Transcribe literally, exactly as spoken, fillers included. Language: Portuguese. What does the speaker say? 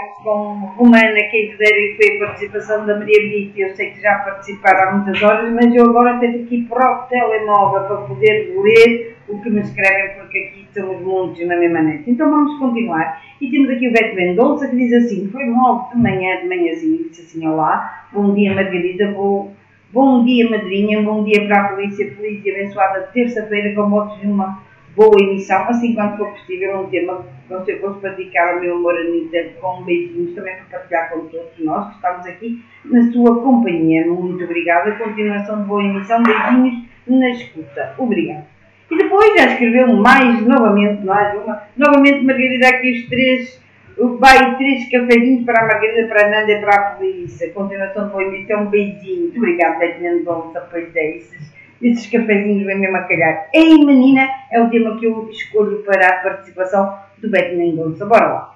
com Romana, quem quiser, foi a participação da Maria Benito. Eu sei que já participaram há muitas horas, mas eu agora tenho que ir para o telemóvel para poder ler o que me escrevem, porque aqui somos muitos na mesma net. Então vamos continuar. E temos aqui o Beto Mendonça que diz assim: foi logo de manhã, de manhãzinho, disse assim: olá, bom dia Margarida, bom, bom dia madrinha, bom dia para a polícia, feliz e abençoada terça-feira com votos de uma boa emissão, assim quanto for possível, um tema que eu posso praticar o meu amor Anitta, com beijinhos também para partilhar com todos nós que estamos aqui na sua companhia. Muito obrigada, continuação de boa emissão, beijinhos na escuta, obrigada. E depois já escreveu mais, novamente, mais uma, novamente Margarida, aqui os três, vai três cafezinhos para a Margarida, para a Nanda e para a polícia, continuação de boa emissão, beijinho, muito obrigada, Beto Mendonça, pois é, esses Esses cafezinhos vêm mesmo a calhar. Ei, menina, é o tema que eu escolho para a participação do Beto Mendonça. Bora lá.